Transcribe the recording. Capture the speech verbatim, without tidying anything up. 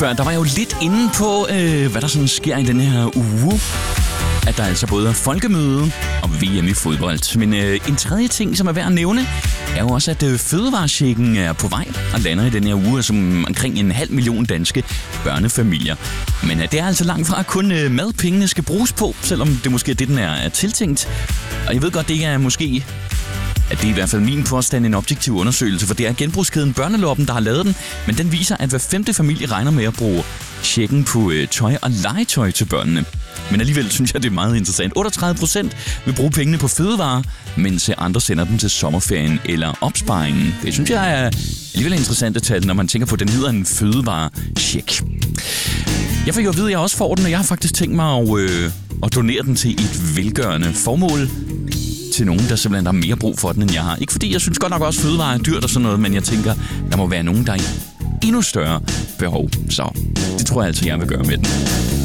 før, der var jeg jo lidt inde på, øh, hvad der sådan sker i den her uge. At der altså både er folkemøde og V M i fodbold. Men øh, en tredje ting, som er værd at nævne, er jo også, at øh, fødevarechecken er på vej og lander i den her uge som omkring en halv million danske børnefamilier. Men øh, det er altså langt fra kun øh, madpengene skal bruges på, selvom det måske er det, den er, er tiltænkt. Og jeg ved godt, det er måske... at det er i hvert fald min påstand en objektiv undersøgelse, for det er genbrugskæden Børneloppen, der har lavet den, men den viser, at hver femte familie regner med at bruge checken på øh, tøj og legetøj til børnene. Men alligevel synes jeg, det er meget interessant. otteogtredive procent vil bruge pengene på fødevarer, mens andre sender dem til sommerferien eller opsparingen. Det synes jeg er alligevel interessante tal, når man tænker på, at den hedder en fødevare-check. Jeg fik jo at vide, at jeg også får den, og jeg har faktisk tænkt mig at, øh, at donere den til et velgørende formål. Til nogen, der simpelthen har mere brug for den, end jeg har. Ikke fordi jeg synes godt nok også, at fødevarer er dyrt og sådan noget, men jeg tænker, der må være nogen, der er endnu større behov. Så det tror jeg altså, jeg vil gøre med den.